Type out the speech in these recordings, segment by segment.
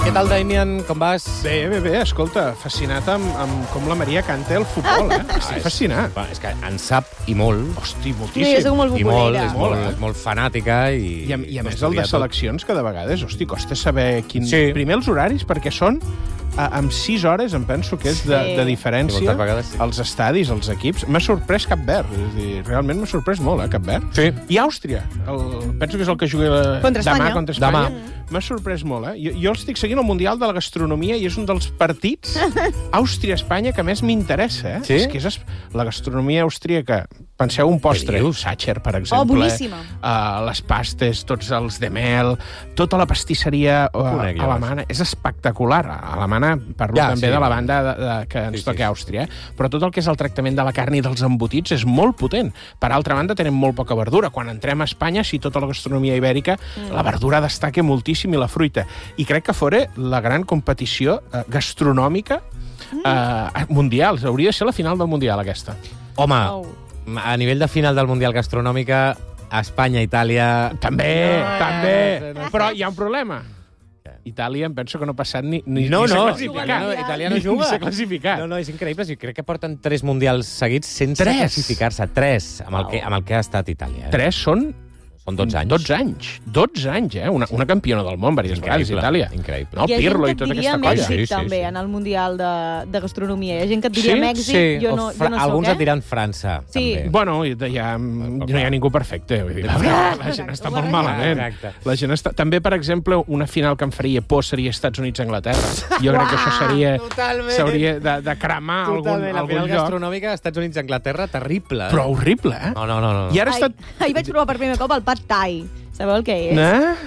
Què tal, Damien? Com vas? Bé, escolta, fascinat amb com la Maria canta el futbol, Estic fascinat. És que en sap i molt. Hosti, No, jo moltíssim. soc molt I molt, futbolera. és molt fanàtica. I a més el de seleccions, que de vegades, hosti, costa saber quin... Sí. Primer els horaris, perquè són amb 6 hores, em penso que és de Sí, diferència, moltes vegades sí. els estadis, els equips. M'ha sorprès Cap Verd, és a dir, realment m'ha sorprès molt, Cap Verd. Sí. I Àustria, penso que és el que juga Contra Espanya. demà contra Espanya. Demà. M'ha sorprès molt, Jo estic seguint el Mundial de la Gastronomia i és un dels partits Àustria-Espanya que més m'interessa, Sí? És que és la gastronomia austríaca. Penseu un postre, Què dius? Sacher, per exemple. boníssima. Les pastes, tots els de mel, tota la pastisseria Conec, jo, alemana. És espectacular. Alemana, parlo Ja, també sí. de la banda que ens toca a Àustria, però tot el que és el tractament de la carn i dels embotits és molt potent. Per altra banda, tenen molt poca verdura. Quan entrem a Espanya, si tota la gastronomia ibèrica, la verdura destaca moltíssim i la fruita. I crec que fora la gran competició gastronòmica mundial. Hauria de ser la final del Mundial, aquesta. Home, Au. a nivell de final del Mundial Gastronòmica, Espanya, Itàlia... També, No, també. no sé. Però hi ha un problema. Itàlia em penso que no ha passat ni No, s'ha no, classificat. Itàlia no juga. Ni s'ha classificat. No, és increïble. Jo crec que porten 3 mundials seguits sense 3? classificar-se. 3, amb el que ha estat Itàlia. 3 són... Són 12 anys. 12 anys. 12 anys, Una campiona del món, diverses vegades, Itàlia. Increïble. No, Hi ha Pirlo i gent que tota et diria aquesta colla. Mèxic, Sí, sí, també, sí. en el Mundial de Gastronomia. Hi ha gent que et diria Sí? Mèxic, jo no soc, Alguns et diran França, Sí. també. Bueno, no hi ha ningú perfecte. Vull dir, la gent està molt malament. Exacte. La gent està... També, per exemple, una final que em faria por seria Estats Units-Anglaterra. Jo crec que això s'hauria de cremar Totalment, la algun final lloc. gastronòmica Estats Units-Anglaterra, terrible. Però horrible, No. I ara està... Ahir vaig provar per primer cop el pad thai. Sabeu el que és?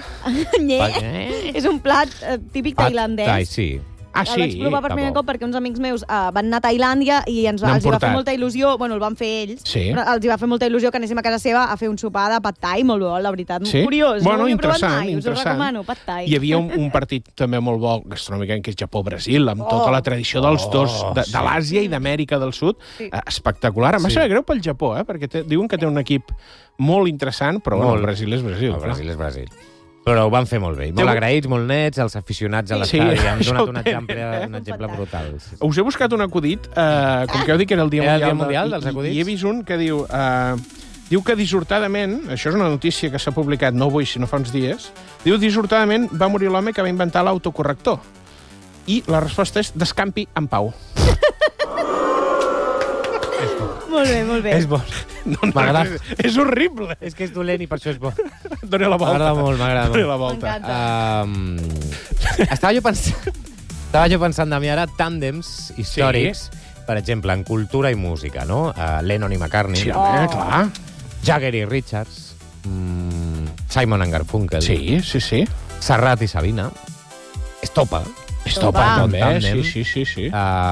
És un plat típic tailandès. Thai, sí. Sí? El vaig provar per primer cop perquè uns amics meus van anar a Tailàndia i els hi va fer portat. molta il·lusió, bueno, el van fer ells, Sí. però els hi va fer molta il·lusió que anéssim a casa seva a fer un sopar de pad thai molt bo, la veritat, Sí? curiós. Bueno, no ho havia provat interessant, mai, us ho interessant. recomano, pad thai. Hi havia un partit també molt bo gastronòmic, que és Japó-Brasil, amb tota la tradició dels dos, de l'Àsia i d'Amèrica del Sud. Sí. Espectacular. Em va saber greu pel Japó, perquè diuen que té un equip molt interessant, però bueno, el Brasil és Brasil. El Brasil és Brasil. Però ho van fer molt bé. Molt agraïts, molt nets, els aficionats a l'estadi. Han això donat ho un tenen, exemple brutal. Us he buscat un acudit, com que heu dit que era el Dia Era el Mundial, Dia Mundial dels acudits? I he vist un que diu... Diu que dissortadament, això és una notícia que s'ha publicat no avui, sinó fa uns dies, diu dissortadament va morir l'home que va inventar l'autocorrector. I la resposta és descampi en pau. Molt bé. És bo. M'agrada. És horrible. És que és dolent i per això és bo. Dóna la volta. M'agrada molt. Dóna la volta. M'encanta. Estava jo pensant, Damià, ara tàndems històrics, per exemple, en cultura i música, no? Lennon i McCartney, Sí, home, clar. Jagger i Richards, Simon and Garfunkel, Sí. Serrat i Sabina, Estopa, també. Tàndem. Sí.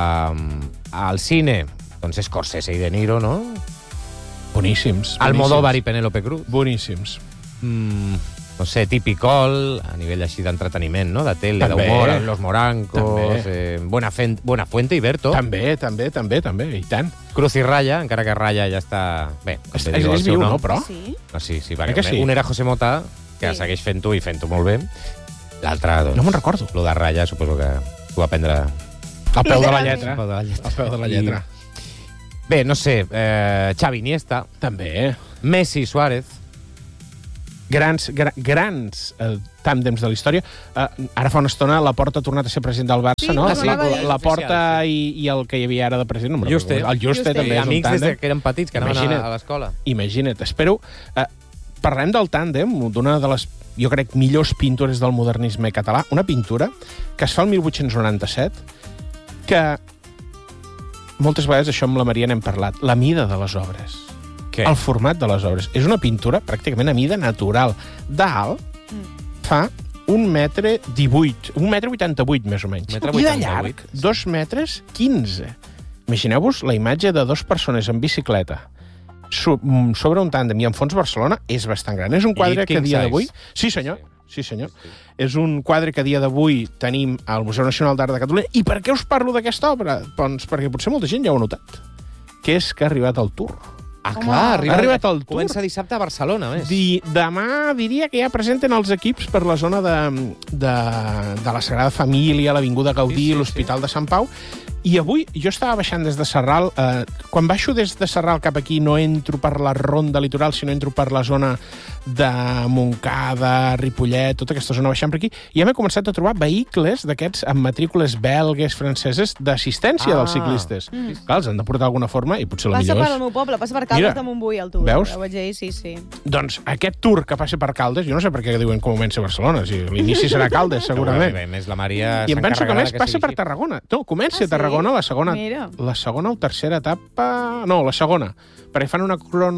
al cine, doncs Scorsese i De Niro, no? Boníssims. Almodóvar i Penélope Cruz. Boníssims. No sé, Típicol, a nivell així d'entreteniment, no? De tele, També. d'humor, Los Morancos, També. Buenafuente i Berto. També, i tant. Cruz i Raya, encara que Raya ja està... Bé, com És bé diu el seu viu, nom. no, però? Sí? No, sí, Eh que sí? un era José Mota, que Sí. segueix fent-ho i fent-ho molt bé. L'altre, doncs... No me'n recordo. Lo de Raya, suposo que ho va prendre... Al peu de la Literalment. lletra. Al peu de la lletra. Al peu de la lletra. Bé, no sé, Xavi Iniesta, També. Messi i Suárez. Grans tàndems de la història. Ara fa una estona la Porta ha tornat a ser president del Barça, Sí, no? ho anava a dir. La Porta i el que hi havia ara de president. No Juste. El Juste també és un Amics des tàndem. que eren petits, que anaven Imagina't. a l'escola. Imagina't. Espero... Parlem del tàndem, d'una de les, jo crec, millors pintures del modernisme català. Una pintura que es fa el 1897, que moltes vegades això amb la Maria n'hem parlat. La mida de les obres. Què? El format de les obres. És una pintura pràcticament a mida natural. D'alt fa 1,18 m, 1,88 m més o menys. 1,88 m. I de llarg, 2,15 m. Imagineu-vos la imatge de dues persones en bicicleta sobre un tàndem i en fons Barcelona és bastant gran. És un quadre que a dia d'avui... Sí, senyor. Sí, senyor. És un quadre que a dia d'avui tenim al Museu Nacional d'Art de Catalunya. I per què us parlo d'aquesta obra? Doncs perquè potser molta gent ja ho ha notat, que és que ha arribat el Tour. clar, Ha arribat el Tour. Comença dissabte a Barcelona, més. Demà diria que ja presenten els equips per la zona de la Sagrada Família, l'Avinguda Gaudí, l'Hospital de Sant Pau. I avui jo estava baixant des de Sarral. Quan baixo des de Sarral cap aquí no entro per la ronda litoral, sinó entro per la zona de Montcada, Ripollet, tota aquesta zona baixant per aquí. I ja m'he començat a trobar vehicles d'aquests amb matrícules belgues, franceses, d'assistència dels ciclistes. Clar, els han de portar d'alguna forma i potser la millor Passa per el meu poble, passa per Caldes de Montbui, el Tour. Veus? Ho vaig dir, sí. Doncs aquest Tour que passa per Caldes, jo no sé per què diuen que comença a Barcelona, si l'inici serà Caldes, segurament. A més, la Maria I em penso que més passa per Tarragona. No, comença a Tarragona, la segona o tercera etapa... No, la segona, perquè fan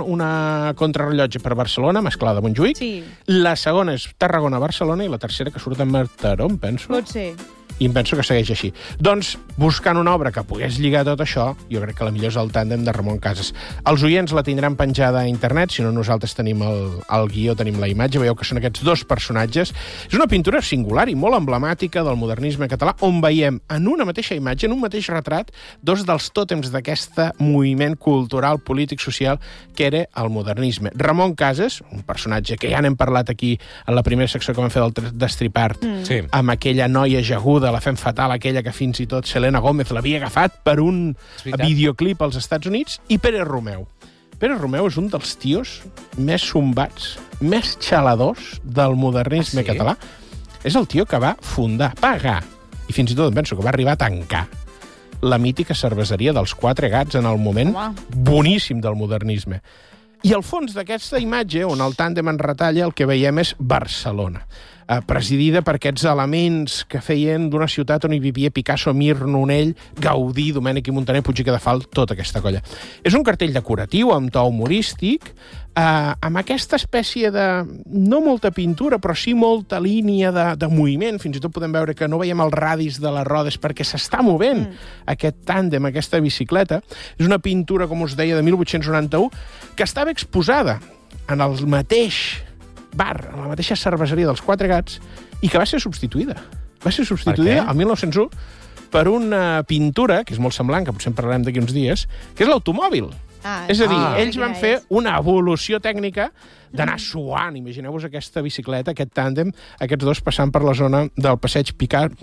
una contrarrellotge per Barcelona, mesclada amb Montjuïc. Sí. La segona és Tarragona-Barcelona i la tercera que surt a Mataró, em penso. Pot ser. I em penso que segueix així. Doncs, buscant una obra que pogués lligar tot això, jo crec que la millor és el tàndem de Ramon Casas. Els oients la tindran penjada a internet, si no nosaltres tenim el guió, tenim la imatge, veieu que són aquests dos personatges. És una pintura singular i molt emblemàtica del modernisme català, on veiem en una mateixa imatge, en un mateix retrat, dos dels tòtems d'aquest moviment cultural, polític, social, que era el modernisme. Ramon Casas, un personatge que ja n'hem parlat aquí en la primera secció que vam fer del Destripart, amb aquella noia jaguda, la fem fatal, aquella que fins i tot Selena Gómez l'havia agafat per un videoclip als Estats Units, i Pere Romeu. Pere Romeu és un dels tios més sombats, més xaladors del modernisme català. És el tio que va fundar, pagar, i fins i tot em penso que va arribar a tancar la mítica cerveseria dels Quatre Gats en el moment boníssim del modernisme. I al fons d'aquesta imatge, on el tàndem en retalla, el que veiem és Barcelona, presidida per aquests elements que feien d'una ciutat on hi vivia Picasso, Mir, Nonell, Gaudí, Domènech i Montaner, Puig i Cadafalch, tota aquesta colla. És un cartell decoratiu, amb to humorístic, amb aquesta espècie de, no molta pintura, però sí molta línia de moviment. Fins i tot podem veure que no veiem els radis de les rodes perquè s'està movent aquest tàndem, aquesta bicicleta. És una pintura, com us deia, de 1891, que estava exposada en el mateix bar, en la mateixa cerveseria dels Quatre Gats, i que va ser substituïda. Va ser substituïda el 1901 per una pintura, que és molt semblant, que potser en parlarem d'aquí uns dies, que és l'automòbil. És a dir, ells van fer una evolució tècnica d'anar suant. Imagineu-vos aquesta bicicleta, aquest tàndem, aquests dos passant per la zona del passeig Picasso,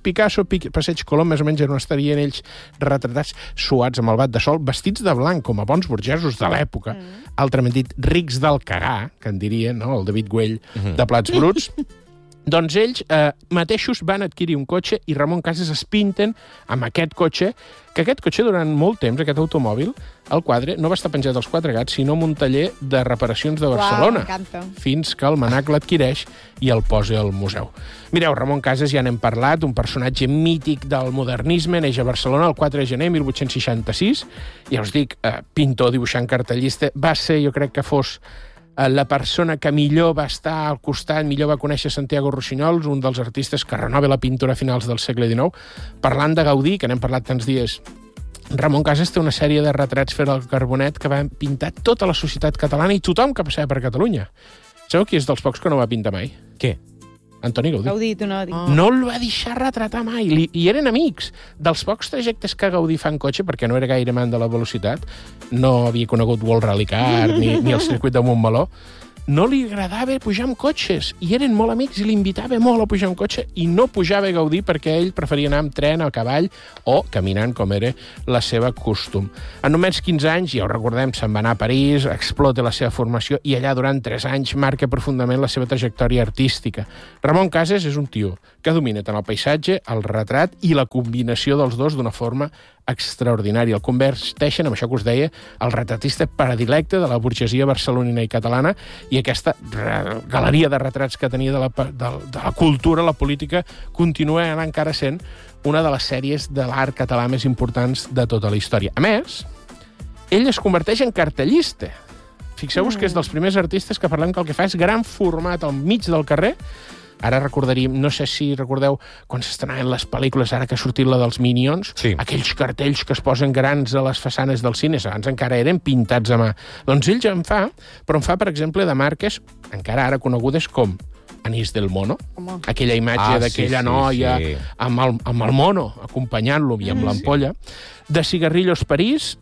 passeig Colom, més o menys on estarien ells retratats, suats amb el bat de sol, vestits de blanc, com a bons burgesos de l'època, altrament dit, rics del cagar, que en dirien, no? El David Güell de Plats Bruts. Doncs ells mateixos van adquirir un cotxe i Ramon Casas es pinten amb aquest cotxe, que aquest cotxe durant molt temps, aquest automòbil, el quadre, no va estar penjat als Quatre Gats, sinó en un taller de reparacions de Barcelona, fins que el Manac l'adquireix i el posa al museu. Mireu, Ramon Casas ja n'hem parlat, un personatge mític del modernisme, neix a Barcelona el 4 de gener de 1866, ja us dic, pintor, dibuixant, cartellista, va ser, jo crec que fos la persona que millor va estar al costat, millor va conèixer Santiago Rossinyol, un dels artistes que renova la pintura a finals del segle XIX. Parlant de Gaudí, que n'hem parlat tants dies, Ramon Casas té una sèrie de retrats fer al carbonet que va pintar tota la societat catalana i tothom que passava per Catalunya. Sabeu qui és dels pocs que no va pintar mai? Què? Antoni Gaudí. Gaudí, tu no dic. No el va deixar retratar mai. I eren amics. Dels pocs trajectes que Gaudí fa en cotxe, perquè no era gaire amant de la velocitat, no havia conegut World Rally Car ni el circuit de Montmeló, no li agradava pujar amb cotxes, i eren molt amics i l'invitava molt a pujar amb cotxe, i no pujava Gaudí perquè ell preferia anar amb tren, a cavall o caminant, com era la seva costum. En només 15 anys, ja ho recordem, se'n va anar a París, explota la seva formació i allà durant 3 anys marca profundament la seva trajectòria artística. Ramon Casas és un tio que domina tant el paisatge, el retrat i la combinació dels dos d'una forma extraordinària. El converteixen, amb això que us deia, el retratista predilecte de la burgesia barcelonina i catalana, i aquesta galeria de retrats que tenia de la cultura, la política, continua encara sent una de les sèries de l'art català més importants de tota la història. A més, ell es converteix en cartellista. Fixeu-vos que és dels primers artistes que parlem que el que fa és gran format al mig del carrer. Ara recordaríem, no sé si recordeu, quan s'estrenaven les pel·lícules, ara que ha sortit la dels Minions, aquells cartells que es posen grans a les façanes dels cines, abans encara eren pintats a mà. Doncs ells en fa, però en fa, per exemple, de marques encara ara conegudes com Anís del Mono, aquella imatge d'aquella noia amb el mono acompanyant-lo i amb l'ampolla, de Cigarrillos París,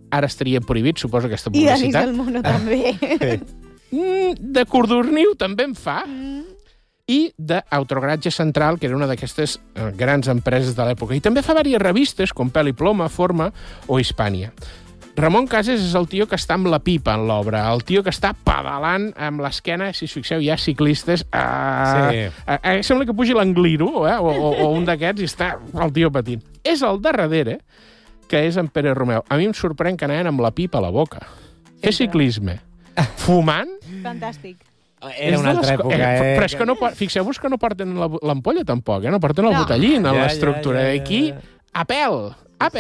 ara estaria prohibit, suposo, aquesta I Denis publicitat. del Mono també. De Cordorniu també en fa. I d'Autogaratge Central, que era una d'aquestes grans empreses de l'època. I també fa diverses revistes, com Pèl i Ploma, Forma o Hispània. Ramon Cases és el tio que està amb la pipa en l'obra, el tio que està pedalant amb l'esquena, si us fixeu, hi ha ciclistes... sembla que pugi l'Angliru, o un d'aquests, i està el tio patint. És el de darrere, que és en Pere Romeu. A mi em sorprèn que anaven amb la pipa a la boca. Fer ciclisme. Fumant... Fantàstic. Era una altra època, Però és que fixeu-vos que no porten l'ampolla, tampoc, no porten el botellín a l'estructura. Aquí, a pèl.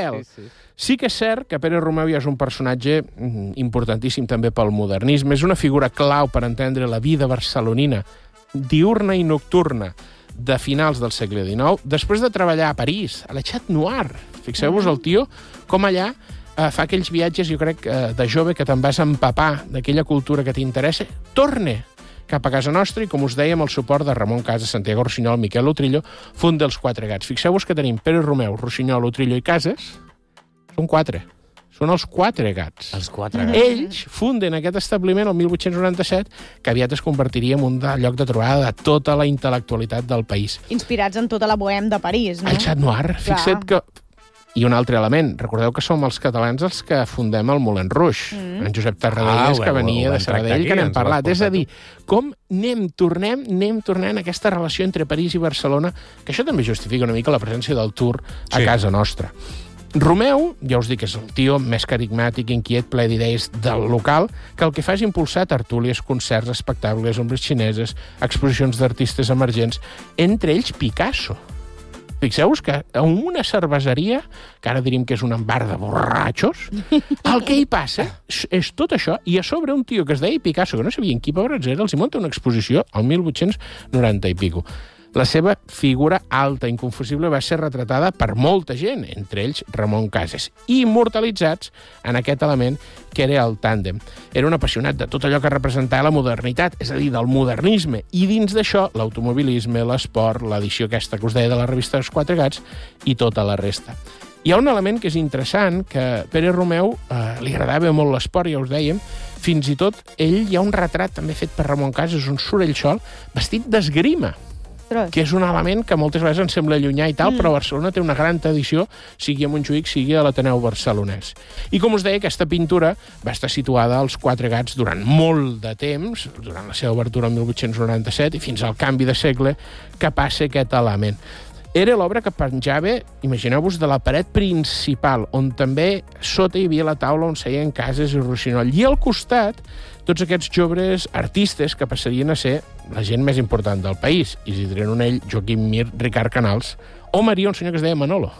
Sí que és cert que Pere Romeu ja és un personatge importantíssim també pel modernisme. És una figura clau per entendre la vida barcelonina, diurna i nocturna, de finals del segle XIX, després de treballar a París, a la Chat Noir. Fixeu-vos el tio com allà fa aquells viatges, jo crec, de jove, que te'n vas empapar d'aquella cultura que t'interessa. Torne cap a casa nostra i, com us dèiem, el suport de Ramon Cases, Santiago Rossinyol, Miquel Utrillo, fund dels Quatre Gats. Fixeu-vos que tenim Pere Romeu, Rossinyol, Utrillo i Cases. Són 4. Són els Quatre Gats. Els Quatre Gats. Ells funden aquest establiment el 1897, que aviat es convertiria en un lloc de trobada de tota la intel·lectualitat del país. Inspirats en tota la bohème de París, no? El Chat Noir. Fixa't que... I un altre element, recordeu que som els catalans els que fundem el Moulin Rouge. En Josep Tarradellas, que venia de Sabadell, que n'hem parlat. És a dir, com anem tornant aquesta relació entre París i Barcelona, que això també justifica una mica la presència del Tour a casa nostra. Romeu, ja us dic, és el tio més carismàtic, inquiet, ple d'idees del local, que el que fa és impulsar tertúlies, concerts, espectacles, ombres xineses, exposicions d'artistes emergents, entre ells Picasso. Fixeu-vos que a una cerveseria, que ara diríem que és un bar de borratxos, el que hi passa és tot això, i a sobre un tio que es deia Picasso, que no sabien qui pobres era, els hi munta una exposició al 1890 i pico. La seva figura alta, inconfusible, va ser retratada per molta gent, entre ells Ramon Cases, i immortalitzats en aquest element que era el tàndem. Era un apassionat de tot allò que representava la modernitat, és a dir, del modernisme, i dins d'això l'automobilisme, l'esport, l'edició aquesta que us deia de la revista dels Quatre Gats i tota la resta. Hi ha un element que és interessant, que Pere Romeu li agradava molt l'esport, ja us dèiem, fins i tot ell hi ha un retrat també fet per Ramon Cases, on surt ell sol, vestit d'esgrima, que és un element que moltes vegades ens sembla llunyà i tal, però Barcelona té una gran tradició, sigui a Montjuïc, sigui a l'Ateneu barcelonès. I com us deia, aquesta pintura va estar situada als Quatre Gats durant molt de temps, durant la seva obertura el 1897, i fins al canvi de segle que passa aquest element. Era l'obra que penjava, imagineu-vos, de la paret principal, on també sota hi havia la taula on seien Cases i Rossinyol. I al costat, tots aquests joves artistes que passarien a ser la gent més important del país. Isidre Nonell, Joaquim Mir, Ricard Canals, o Maria, un senyor que es deia Manolo.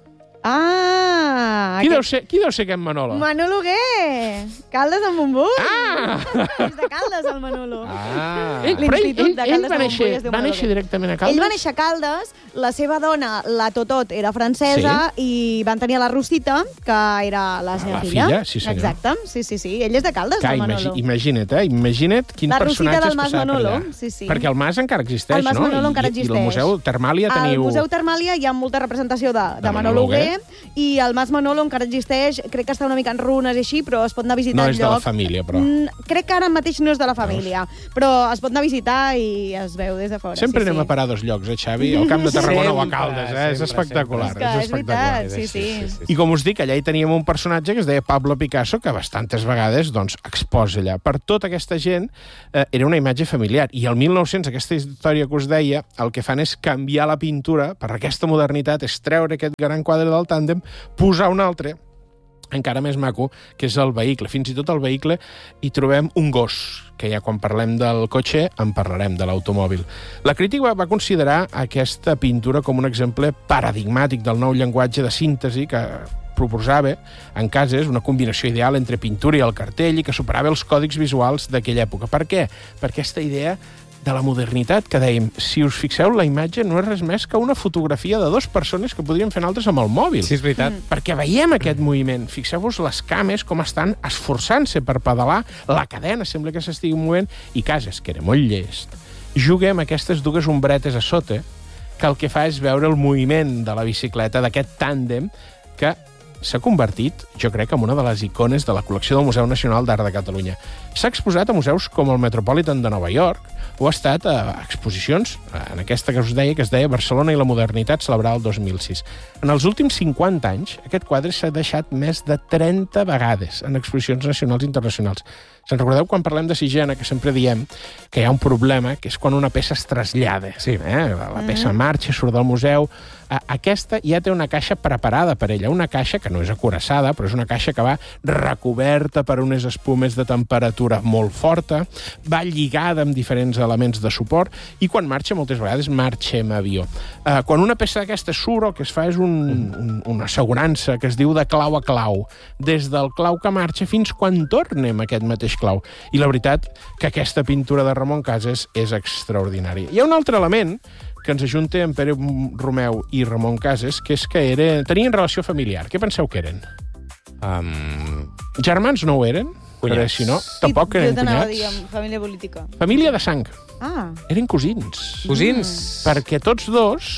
Ah! Qui deu ser aquest Manolo? Manolo Gué! Caldes amb Montbui! Ah! És de Caldes, el Manolo. Però ell va néixer directament a Caldes? Ell va néixer a Caldes, la seva dona, la Totot, era francesa, i van tenir la Rosita, que era la seva filla. La filla, sí senyor. Exacte, sí. Ell és de Caldes, el Manolo. Imagina't quin personatge es passava per allà. Sí. Perquè el mas encara existeix, no? El mas Manolo encara existeix. I el Museu Termàlia teniu... Al Museu Termàlia hi ha molta representació de Manolo Gué, i el Mas Manolo encara existeix, crec que està una mica en runes i així, però es pot anar a visitar no és lloc. De la família, però. Crec que ara mateix no és de la família, però es pot anar a visitar i es veu des de fora. Sempre anem a parar a dos llocs, Xavi? Al Camp de Tarragona o a Caldes, és espectacular. És veritat, sí. I com us dic, allà hi teníem un personatge que es deia Pablo Picasso, que bastantes vegades exposa allà. Per tota aquesta gent era una imatge familiar. I el 1900, aquesta història que us deia, el que fan és canviar la pintura per aquesta modernitat, és treure aquest gran quadre del tàndem, posar un altre, encara més maco, que és el vehicle. Fins i tot el vehicle hi trobem un gos, que ja quan parlem del cotxe en parlarem, de l'automòbil. La crítica va considerar aquesta pintura com un exemple paradigmàtic del nou llenguatge de síntesi que proposava en Cases una combinació ideal entre pintura i el cartell i que superava els còdics visuals d'aquella època. Per què? Per aquesta idea de la modernitat, que dèiem, si us fixeu, la imatge no és res més que una fotografia de dues persones que podrien fer altres amb el mòbil. Sí, és veritat. Perquè veiem aquest moviment. Fixeu-vos les cames com estan esforçant-se per pedalar, la cadena sembla que s'estigui movent, i Cases, que era molt llest, juga amb aquestes dues ombretes a sota, que el que fa és veure el moviment de la bicicleta, d'aquest tàndem, que s'ha convertit, jo crec, en una de les icones de la col·lecció del Museu Nacional d'Art de Catalunya. S'ha exposat a museus com el Metropolitan de Nova York o ha estat a exposicions, en aquesta que us deia, que es deia Barcelona i la modernitat, celebrada el 2006. En els últims 50 anys, aquest quadre s'ha deixat més de 30 vegades en exposicions nacionals i internacionals. Se'n recordeu quan parlem de Sigena, que sempre diem que hi ha un problema, que és quan una peça es trasllada. Sí. La peça marxa, surt del museu. Aquesta ja té una caixa preparada per ella, una caixa que no és acuraçada, però és una caixa que va recoberta per unes espumes de temperatura molt forta, va lligada amb diferents elements de suport i quan marxa, moltes vegades, marxa en avió. Quan una peça d'aquesta surt, el que es fa és una assegurança que es diu de clau a clau, des del clau que marxa fins quan torna amb aquest mateix clau. I la veritat que aquesta pintura de Ramon Casas és extraordinària. Hi ha un altre element que ens ajunta amb Pere Romeu i Ramon Casas, que és que tenien relació familiar. Què penseu que eren? Germans no ho eren? Però si no, tampoc eren cunyats. Jo t'anava a dir, família política. Família de sang. Ah. Eren cosins. Cosins. Perquè tots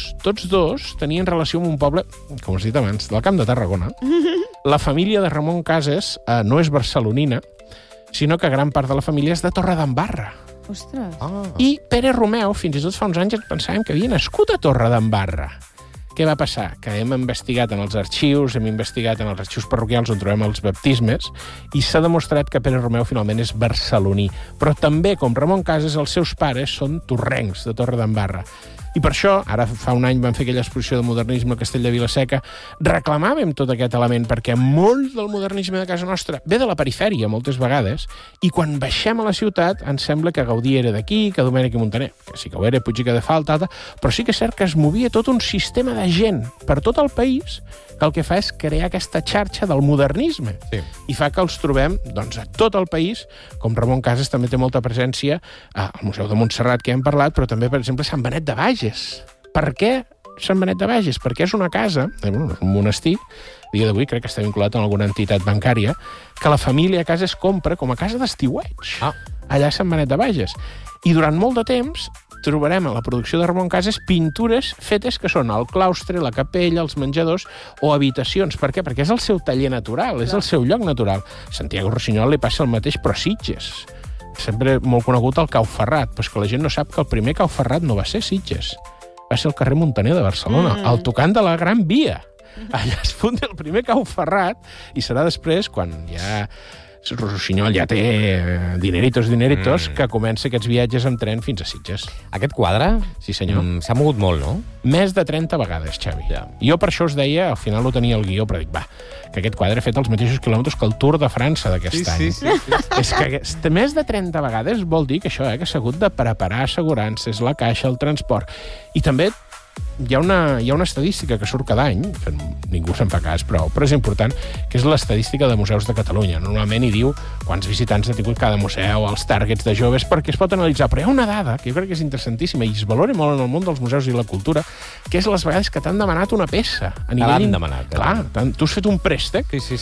dos tenien relació amb un poble, com has dit abans, del Camp de Tarragona. La família de Ramon Casas no és barcelonina, sinó que gran part de la família és de Torredembarra. Ostres. I Pere Romeu, fins i tot fa uns anys, pensàvem que havia nascut a Torredembarra. Què va passar? Que hem investigat en els arxius, hem investigat en els arxius parroquials on trobem els baptismes, i s'ha demostrat que Pere Romeu finalment és barceloní. Però també, com Ramon Casas, els seus pares són torrencs de Torredembarra. I per això, ara fa un any vam fer aquella exposició de modernisme a Castell de Vilaseca, reclamàvem tot aquest element, perquè molt del modernisme de casa nostra ve de la perifèria, moltes vegades, i quan baixem a la ciutat ens sembla que Gaudí era d'aquí, que Domènech i Montaner, que sí que ho era, Puig i Cadafalch, però sí que és cert que es movia tot un sistema de gent per tot el país que el que fa és crear aquesta xarxa del modernisme. Sí. I fa que els trobem doncs, a tot el país, com Ramon Casas també té molta presència al Museu de Montserrat, que hem parlat, però també, per exemple, Sant Benet de Bages. Per què Sant Benet de Bages? Perquè és una casa, un monestir, a dia d'avui crec que està vinculat a alguna entitat bancària, que la família Casas compra com a casa d'estiueig. Allà a Sant Benet de Bages. I durant molt de temps trobarem a la producció de Ramon Casas pintures fetes que són el claustre, la capella, els menjadors o habitacions. Per què? Perquè és el seu taller natural, és el seu lloc natural. Santiago Rossinyol li passa el mateix, però a Sitges. Sempre molt conegut el Cau Ferrat, però és que la gent no sap que el primer Cau Ferrat no va ser Sitges. Va ser el carrer Montaner de Barcelona, al tocant de la Gran Via. Allà es funda el primer Cau Ferrat i serà després, quan ja Rossinyol ja té dineritos, que comença aquests viatges amb tren fins a Sitges. Aquest quadre sí, senyor. S'ha mogut molt, no? Més de 30 vegades, Xavi. Ja. Jo per això us deia, al final ho tenia el guió, però dic, que aquest quadre ha fet els mateixos quilòmetres que el Tour de França d'aquest any. Sí. És que més de 30 vegades vol dir que això, que s'ha hagut de preparar assegurances, la caixa, el transport. I també hi ha una estadística que surt cada any, que ningú se'n fa cas, però és important, que és l'estadística de museus de Catalunya. Normalment hi diu quants visitants ha tingut cada museu, els targets de joves, perquè es pot analitzar. Però hi ha una dada que jo crec que és interessantíssima i es valora molt en el món dels museus i la cultura, que és les vegades que t'han demanat una peça. L'han demanat. Clar, tu has fet un préstec. Sí.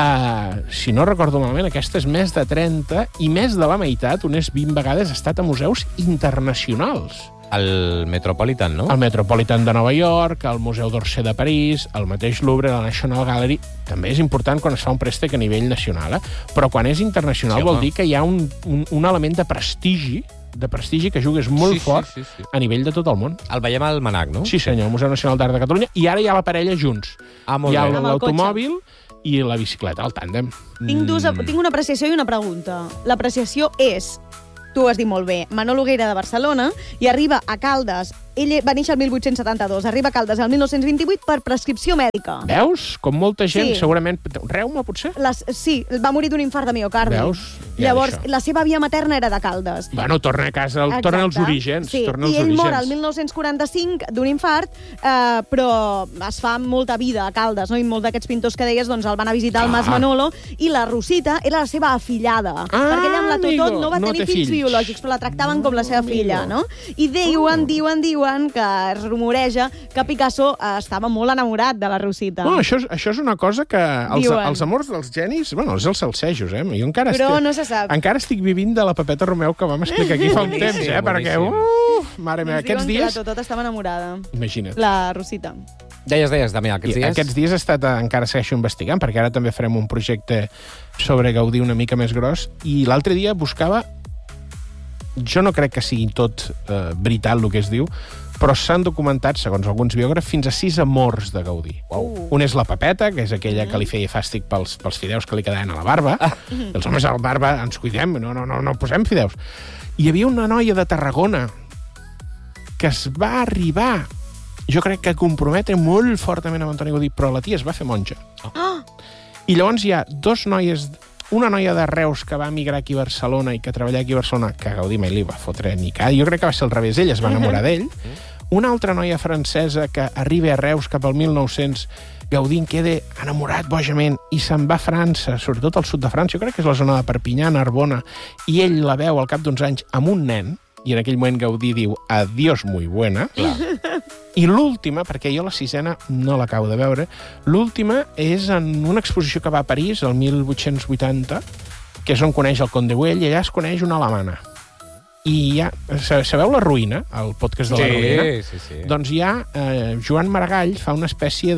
Si no recordo malament, aquesta és més de 30 i més de la meitat, unes 20 vegades, ha estat a museus internacionals. El Metropolitan, no? El Metropolitan de Nova York, el Museu d'Orsay de París, el mateix Louvre, la National Gallery. També és important quan es fa un préstec a nivell nacional, però quan és internacional vol dir que hi ha un element de prestigi que jugues molt fort a nivell de tot el món. El veiem al Manac, no? Sí, senyor, el Museu Nacional d'Art de Catalunya, i ara hi ha la parella junts. Molt hi ha bé. l'automòbil i la bicicleta, el tàndem. Tinc una apreciació i una pregunta. L'apreciació és, tu ho has dit molt bé, Manolo Guerra de Barcelona, i arriba a Caldes. Ell va néixer el 1872, arriba a Caldes el 1928 per prescripció mèdica. Veus? Com molta gent, segurament... Reuma, potser? Sí, va morir d'un infart de miocardi. Veus? Llavors, la seva via materna era de Caldes. Bueno, torna a casa, torna als orígens. Sí, i ell mor el 1945 d'un infart, però es fa molta vida a Caldes, no? I molts d'aquests pintors que deies doncs, el van a visitar al Mas Manolo, i la Rosita era la seva afillada, perquè ella amb la Totot no va tenir fills biològics, però la tractaven com la seva filla, no? I diuen diuen que es rumoreja que Picasso estava molt enamorat de la Rosita. No, això és una cosa que Diuen. els amors dels genis, bueno, els salsejos, Jo encara Però no se sap. Encara estic vivint de la Pepeta Romeu que vam explicar aquí fa un temps, perquè, mare meva, aquests dies... Ens diuen que la Totot estava enamorada. Imagina't. La Rosita. Deies, Damià, aquests dies? Aquests dies he estat, encara segueixo investigant, perquè ara també farem un projecte sobre Gaudí una mica més gros, i l'altre dia buscava... Jo no crec que sigui tot veritat el que es diu, però s'han documentat, segons alguns biògrafs, fins a 6 amors de Gaudí. Un és la Pepeta, que és aquella que li feia fàstic pels fideus que li quedaven a la barba. Els homes a la barba ens cuidem, no posem fideus. Hi havia una noia de Tarragona que es va arribar, jo crec que comprometre molt fortament amb Antoni Gaudí, però la tia es va fer monja. I llavors hi ha dos noies, una noia de Reus que va emigrar aquí a Barcelona i que treballava aquí a Barcelona, que Gaudí mai li va fotre ni cap. Jo crec que va ser al revés, ella es va enamorar d'ell. Una altra noia francesa que arriba a Reus cap al 1900, Gaudí en queda enamorat bojament i se'n va a França, sobretot al sud de França, jo crec que és la zona de Perpinyà, Narbona, i ell la veu al cap d'uns anys amb un nen, i en aquell moment Gaudí diu adiós muy buena. I l'última, perquè jo la sisena no l'acabo de veure, l'última és en una exposició que va a París, el 1880, que és on coneix el Conde Güell, i allà es coneix una alemana. I ja, sabeu La Ruïna, el podcast de La Ruïna? Sí. Doncs ja Joan Maragall fa una espècie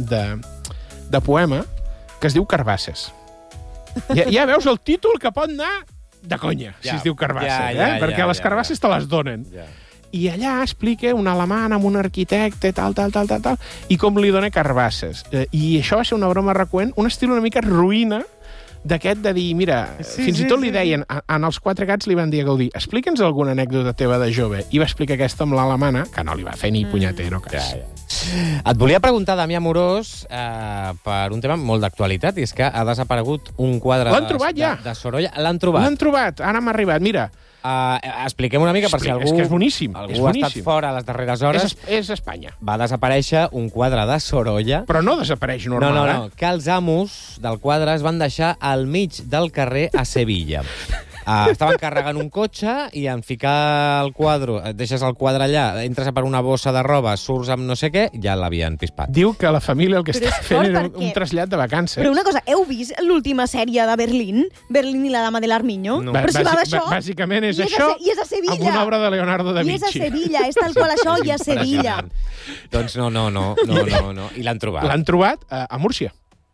de poema que es diu Carbasses. Ja veus el títol que pot anar de conya, si es diu Carbasses, perquè les carbasses te les donen. I allà explica una alemana amb un arquitecte, tal, i com li dona carbasses. I això va ser una broma recurrent, un estil una mica ruïna d'aquest de dir, mira, fins i tot li deien, en Els Quatre Gats li van dir a Gaudí, explica'ns alguna anècdota teva de jove. I va explicar aquesta amb l'alemana, que no li va fer ni punyetero cas. Et volia preguntar, Damià Amorós, per un tema molt d'actualitat, i és que ha desaparegut un quadre de Sorolla. L'han trobat? L'han trobat, ara m'ha arribat, mira. Expliquem una mica per si algú... És que és boníssim. Algú ha estat fora a les darreres hores. És Espanya. Va desaparèixer un quadre de Sorolla. Però no desapareix normal, No, que els amos del quadre es van deixar al mig del carrer a Sevilla. Estaven carregant un cotxe i en ficar el quadre, deixes el quadre allà, entres a per una bossa de roba, surts amb no sé què, ja l'havien pispat. Diu que la família el que està fent era un trasllat de vacances. Però una cosa, heu vist l'última sèrie de Berlín? Berlín i la dama de l'Armiño? No. Però si va d'això... Bàsicament és això, i és a Sevilla. amb una obra de Leonardo da Vinci. I és a Sevilla, és tal qual això, i a Sevilla. Doncs no. I l'han trobat. L'han trobat a Múrcia.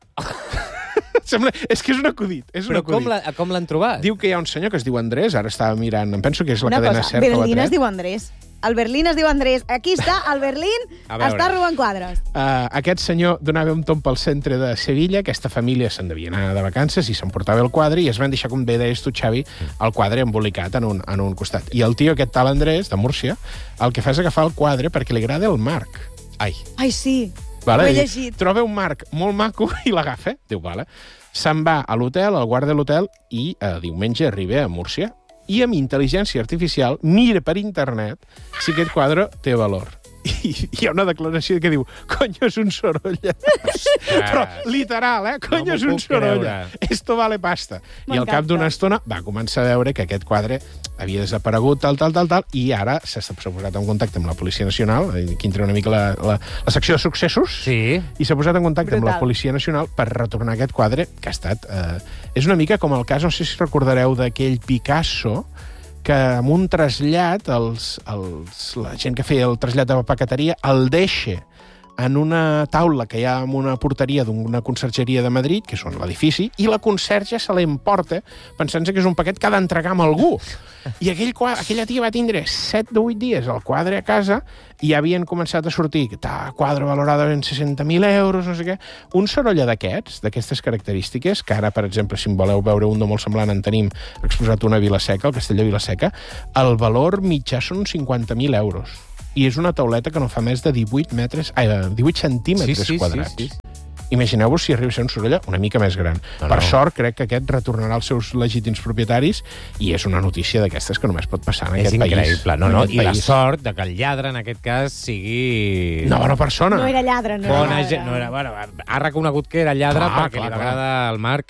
És que és un acudit. Però com l'han trobat? Diu que hi ha un senyor que es diu Andrés, ara estava mirant, em penso que és la una cadena cosa, SER que ho ha Berlín tret. es diu Andrés. El Berlín es diu Andrés. Aquí està, el Berlín està robant quadres. Aquest senyor donava un tomb pel centre de Sevilla, aquesta família se'n devia anar de vacances i s'emportava el quadre i es van deixar, com bé deies tu, Xavi, el quadre embolicat en un costat. I el tio, aquest tal Andrés, de Múrcia, el que fa és agafar el quadre perquè li agrada el marc. Ai, sí. Vale? Ho he llegit. Troba un marc molt maco i l'agafa. Diu, vale. Se'n va a l'hotel, al guarda de l'hotel, i diumenge arriba a Múrcia i amb intel·ligència artificial mira per internet si aquest quadre té valor. I hi ha una declaració que diu «Coño, és un Sorolla». Però literal, «Coño, és un Sorolla». Esto vale pasta. I al cap d'una estona va començar a veure que aquest quadre havia desaparegut, tal, i ara s'ha posat en contacte amb la Policia Nacional, aquí entra una mica la secció de successos, sí. I s'ha posat en contacte amb la Policia Nacional per retornar aquest quadre, que ha estat... és una mica com el cas, no sé si recordareu, d'aquell Picasso, que amb un trasllat, la gent que feia el trasllat de paqueteria el deixa en una taula que hi ha en una porteria d'una consergeria de Madrid, que és l'edifici, i la conserge se l'emporta pensant-se que és un paquet que ha d'entregar amb algú. I aquella tia va tindre 7 o 8 dies el quadre a casa i havien començat a sortir quadre valorada en 60.000 euros, no sé què. Un Sorolla d'aquestes característiques, que ara, per exemple, si en voleu veure un de molt semblant, en tenim exposat una Vilaseca, el castell de Vilaseca, el valor mitjà són 50.000 euros. I és una tauleta que no fa més de 18 centímetres quadrats. Sí. Imagineu-vos si arriba a ser un Sorolla una mica més gran. Per sort, crec que aquest retornarà als seus legítims propietaris i és una notícia d'aquestes que només pot passar en aquest país. És increïble. I la sort de que el lladre, en aquest cas, sigui... Una bona persona. No era lladre, ha reconegut que era lladre perquè li va agradar el marc.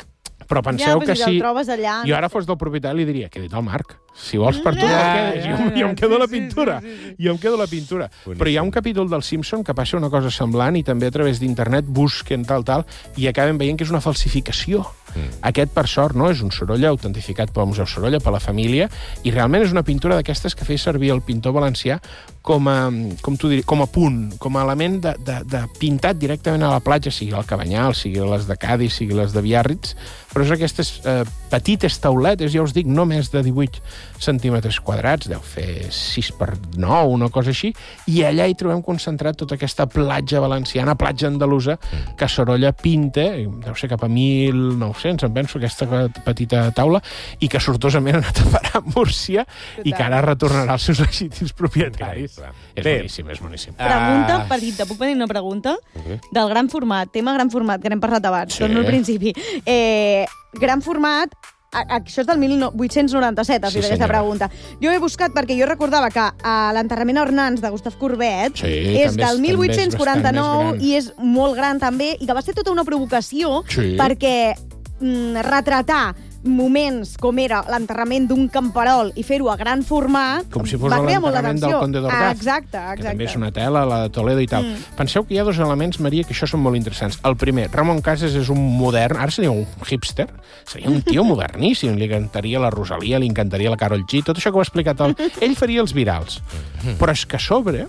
Però penseu que si si... el trobes allà... Jo ara fos del propietari li diria, que he dit al Marc. Si vols per tu, jo em quedo la pintura. Jo em quedo la pintura. Però hi ha un capítol del Simpson que passa una cosa semblant i també a través d'internet busquen tal, i acaben veient que és una falsificació. Aquest, per sort, no és un Sorolla autentificat pel Museu Sorolla, per la família, i realment és una pintura d'aquestes que feia servir el pintor valencià com a punt, com a element de pintat directament a la platja, sigui el Cabanyal, sigui les de Cádiz, sigui les de Biarritz, però és aquestes petites tauletes, ja us dic, no més de 18 centímetres quadrats, deu fer 6 per 9, una cosa així, i allà hi trobem concentrat tota aquesta platja valenciana, platja andalusa, que Sorolla pinta, deu ser cap a 1900, em penso, aquesta petita taula, i que sortosament ha anat a parar a Múrcia i que ara retornarà als seus legítims propietaris. És boníssim, és boníssim. Pregunta petita, puc venir una pregunta? Del gran format, tema gran format, que n'hem parlat abans, torno al principi. Gran format, això és del 1897, has dit aquesta pregunta. Jo he buscat perquè jo recordava que l'enterrament a Hernans de Gustave Courbet és del 1849 i és molt gran també, i que va ser tota una provocació perquè retratar moments com era l'enterrament d'un camperol i fer-ho a gran format com si fos l'enterrament del Conde d'Orgaz. Exacte. Que també és una tela, la de Toledo i tal. Penseu que hi ha dos elements, Maria, que això són molt interessants. El primer, Ramon Casas és un modern, ara seria un hipster, seria un tio moderníssim, li encantaria la Rosalia, li encantaria la Karol G, tot això que ho ha explicat ell faria els virals. Però és que a sobre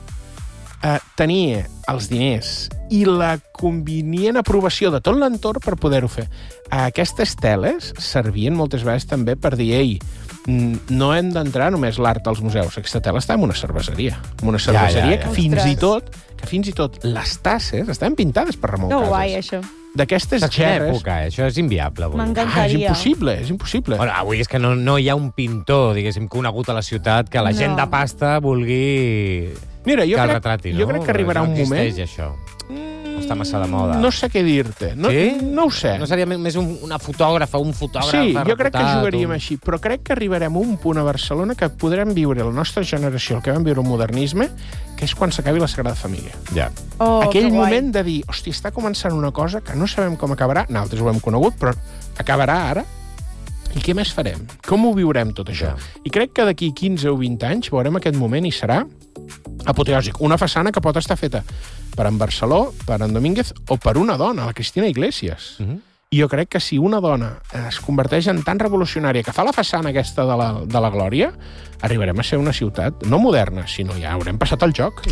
tenia els diners i la convenient aprovació de tot l'entorn per poder-ho fer. Aquestes teles servien moltes vegades també per dir, ei, no hem d'entrar només l'art als museus. Aquesta tela està en una cerveseria. En una cerveseria que fins i tot les tasses estaven pintades per Ramon Casas. Que guai, això. D'aquestes gerres... Això és inviable avui. M'encantaria. És impossible. Bueno, avui és que no hi ha un pintor, diguéssim, conegut a la ciutat que la gent de pasta vulgui... Mira, jo crec que arribarà un moment... No existeix, això. Està massa de moda. No sé què dir-te. No ho sé. No seria més una fotògrafa, un fotògraf Sí, jo crec que jugaríem així, però crec que arribarem a un punt a Barcelona que podrem viure la nostra generació, el que vam viure el modernisme, que és quan s'acabi la Sagrada Família. Ja. Aquell moment de dir, hòstia, està començant una cosa que no sabem com acabarà, nosaltres ho hem conegut, però acabarà ara, i què més farem? Com ho viurem, tot això? I crec que d'aquí 15 o 20 anys veurem aquest moment i serà apoteòsic. Una façana que pot estar feta per en Barceló, per en Domínguez o per una dona, la Cristina Iglesias. I jo crec que si una dona es converteix en tan revolucionària que fa la façana aquesta de la glòria, arribarem a ser una ciutat no moderna, sinó ja haurem passat el joc.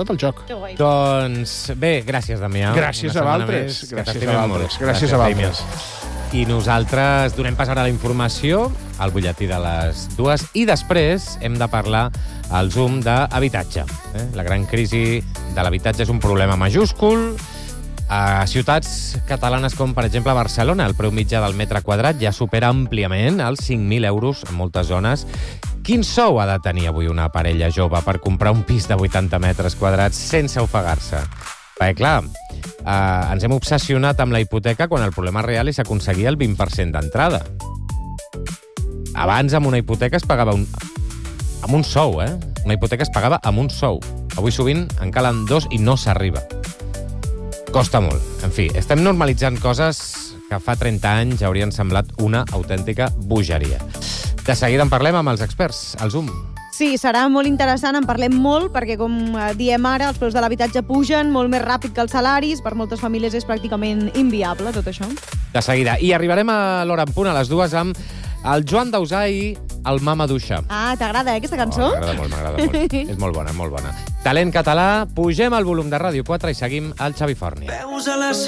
Doncs bé, gràcies, Damià. Gràcies a vosaltres. Gràcies a vosaltres. I nosaltres donem pas ara a la informació, al butlletí de les 2, i després hem de parlar al Zoom d'habitatge. La gran crisi de l'habitatge és un problema majúscul. A ciutats catalanes com, per exemple, Barcelona, el preu mitjà del metre quadrat ja supera àmpliament els 5.000 euros en moltes zones. Quin sou ha de tenir avui una parella jove per comprar un pis de 80 metres quadrats sense ofegar-se? Perquè, clar, ens hem obsessionat amb la hipoteca quan el problema real és aconseguir el 20% d'entrada. Abans, amb una hipoteca es pagava amb un sou, Una hipoteca es pagava amb un sou. Avui sovint en calen 2 i no s'arriba. Costa molt. En fi, estem normalitzant coses que fa 30 anys haurien semblat una autèntica bogeria. De seguida en parlem amb els experts, al Zoom. Sí, serà molt interessant, en parlem molt, perquè, com diem ara, els preus de l'habitatge pugen molt més ràpid que els salaris. Per moltes famílies és pràcticament inviable, tot això. De seguida. I arribarem a l'hora en punt, a les 2, amb el Joan Dausà i el Mama Duixa. T'agrada, aquesta cançó? M'agrada molt. És molt bona, molt bona. Talent català, pugem el volum de Ràdio 4 i seguim al Xavi Forni.